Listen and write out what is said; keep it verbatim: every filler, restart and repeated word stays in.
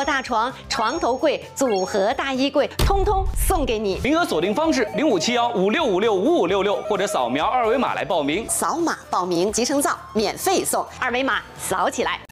大床、床头柜、组合大衣柜，通通送给你。 名额锁定方式：零五七幺五六五六五五六六，或者扫描二维码来报名。 扫码报名，即成造，免费送。二维码扫起来。